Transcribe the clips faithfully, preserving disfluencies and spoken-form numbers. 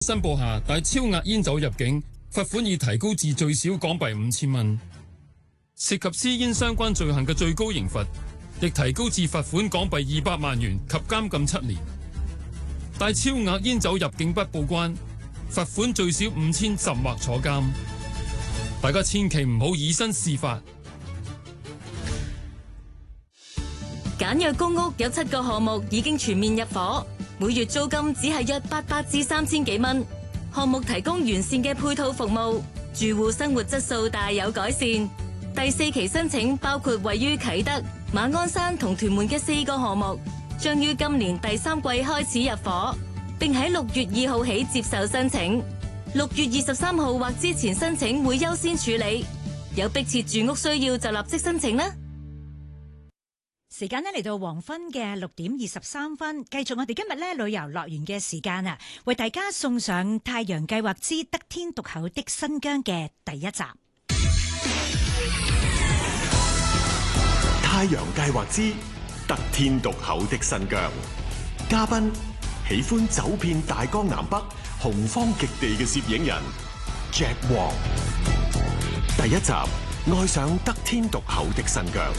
申報下帶超額煙酒入境，罰款已提高至最少港幣五千蚊。涉及私煙相關罪行嘅最高刑罰，亦提高至罰款港幣二百萬元及監禁七年。帶超額煙酒入境不報關，罰款最少五千，甚或坐監。大家千祈唔好以身試法。 簡約公屋有七個項目已經全面入伙，每月租金只係約八百至三千幾蚊。項目提供完善嘅配套服務，住戶生活質素大有改善。第四期申請包括位於啟德、馬鞍山同屯門嘅四個項目，將於今年第三季開始入伙，並喺六月二號起接受申請。六月二十三號或之前申請會優先處理，有迫切住屋需要就立即申請啦。 時間呢嚟到黃昏嘅六點二十三分，繼續我哋今日呢旅遊樂園嘅時間啊，為大家送上太陽計劃之得天獨厚的新疆嘅第一集。 太陽計劃之得天獨厚的新疆，嘉賓喜歡走遍大江南北洪荒極地嘅攝影人 Jack Wong。第一集，愛上得天獨厚的新疆。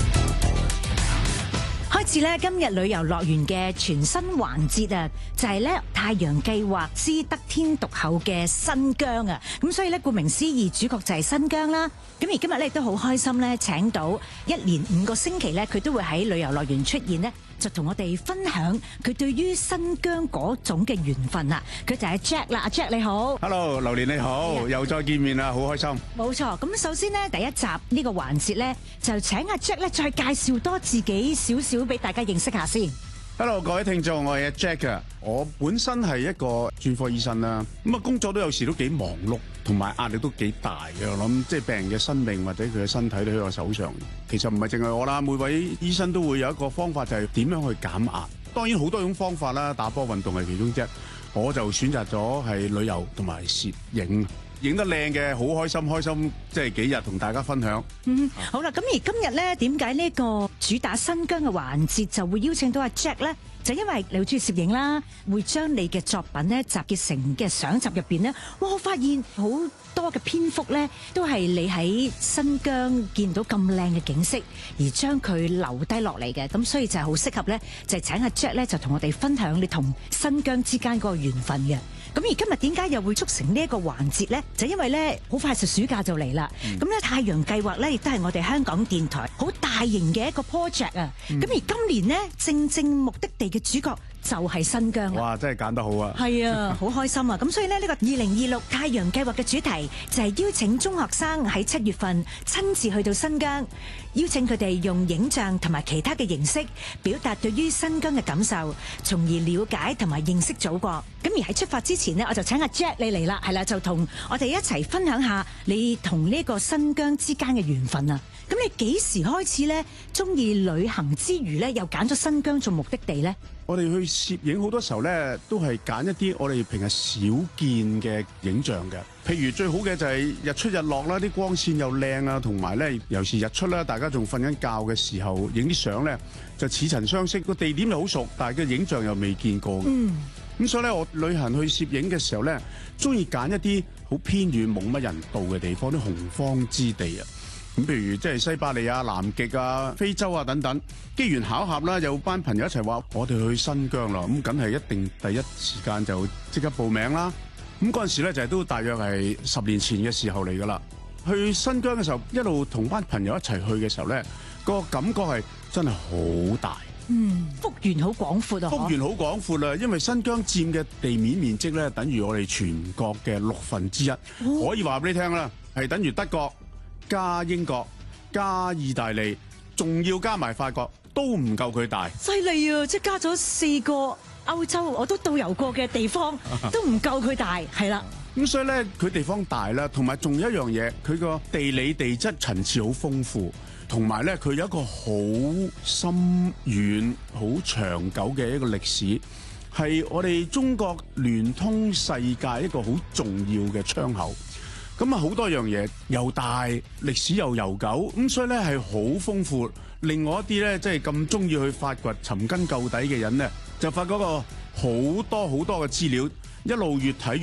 開始咧今日旅遊樂園嘅全新環節啊，就係咧太陽計劃之得天獨厚嘅新疆啊，咁所以咧顧名思義，主角就係新疆啦。咁而今日咧亦都好開心咧，請到一連五個星期咧，佢都會喺旅遊樂園出現咧，就同我哋分享佢對於新疆嗰種嘅緣分啊。佢就係 Jack 啦，阿 Jack 你好。 Hello， 榴蓮你好，又再見面啦，好開心。 冇錯，咁首先呢，第一集呢個環節咧，就請阿 Jack 咧再介紹多自己少少俾大家認識下先。 Hello， 各位聽眾，我係阿 Jack 啊。我本身係一個專科醫生啦，咁啊工作都有時都幾忙碌，同埋壓力都幾大嘅。我諗即係病人嘅生命或者佢嘅身體都喺我手上。其實唔係淨係我啦，每位醫生都會有一個方法，就係點樣去減壓。當然好多種方法啦，打波運動係其中啫。我就選擇咗係旅遊同埋攝影。影得靚嘅，好開心，開心即係幾日同大家分享。 嗯，好啦，咁而今日咧，點解呢個主打新疆嘅環節就會邀請到阿 Jack 咧？就因為你好中意攝影啦，會將你嘅作品咧集結成嘅相集入邊咧，哇！我發現好多嘅篇幅咧，都係你喺新疆見到咁靚嘅景色，而將佢留低落嚟嘅。咁所以就係好適合咧，就係請阿 Jack 咧，就同我哋分享你同新疆之間嗰個緣分嘅。咁而今日點解又會促成呢一個環節呢？就因為咧好快就暑假就嚟啦。咁咧、嗯、太陽計劃咧亦都係我哋香港電台好大型嘅一個 project 啊。咁、嗯、而今年呢，正正目的地嘅主角就係新疆。 哇！真係揀得好啊。係啊，好開心啊。咁所以呢，呢個二零二六太陽計劃嘅主題就係邀請中學生喺七月份親自去到新疆，邀請佢哋用影像同埋其他嘅形式表達對於新疆嘅感受，從而了解同埋認識祖國。咁而喺出發之前呢，我就請阿 Jack 你嚟啦，係啦，就同我哋一齊分享下你同呢個新疆之間嘅緣分啊！咁你幾時開始呢？中意旅行之餘呢，又揀咗新疆做目的地呢？ 我哋去攝影好多時候咧，都係揀一啲我哋平日少見嘅影像嘅。譬如最好嘅就係日出日落啦，啲光線又靚啊，同埋咧尤其是日出啦，大家仲瞓緊覺嘅時候影啲相咧，就似曾相識。個地點又好熟，但係個影像又未見過。嗯，咁所以咧，我旅行去攝影嘅時候咧，中意揀一啲好偏遠冇乜人到嘅地方，啲洪荒之地啊。咁譬如即係西伯利亞、南極啊、非洲啊等等，機緣巧合啦，有班朋友一齊話我哋去新疆啦，咁梗係一定第一時間就即刻報名啦。咁嗰陣時咧就係都大約係十年前嘅時候嚟噶啦。去新疆嘅時候，一路同班朋友一齊去嘅時候咧，個感覺係真係好大。 嗯，幅員好廣闊啊！ 幅員好廣闊啊，因為新疆佔嘅地面面積咧，等於我哋全國嘅六分之一，哦、可以話俾你聽啦，係等於德國加英國加意大利，仲要加埋法國，都唔夠佢大。 犀利啊！即係加咗四個歐洲我都導遊過嘅地方，都唔夠佢大，係啦。 咁所以咧，佢地方大啦，同埋仲有一樣嘢，佢個地理地質層次好豐富，同埋咧佢有一個好深遠、好長久嘅一個歷史，係我哋中國聯通世界一個好重要嘅窗口。咁啊，好多樣嘢又大，歷史又悠久，咁所以咧係好豐富。另外一啲咧，即係咁中意去發掘、尋根究底嘅人咧，就發覺個好多好多嘅資料， 一路越睇